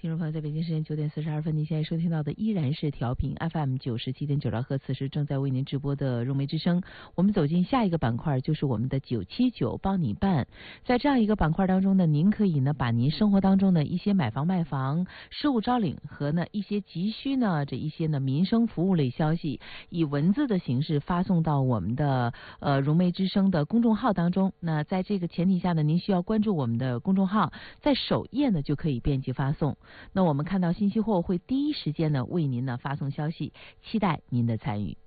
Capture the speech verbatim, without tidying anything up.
听众朋友，在北京时间九点四十二分，您现在收听到的依然是调频 F M 九十七点九兆赫，此时正在为您直播的融媒之声。我们走进下一个板块，就是我们的九七九帮你办。在这样一个板块当中呢，您可以呢把您生活当中的一些买房卖房、事务招领和呢一些急需呢这一些呢民生服务类消息，以文字的形式发送到我们的呃融媒之声的公众号当中。那在这个前提下呢，您需要关注我们的公众号，在首页呢就可以便捷发送。那我们看到信息后会第一时间呢为您呢发送消息，期待您的参与。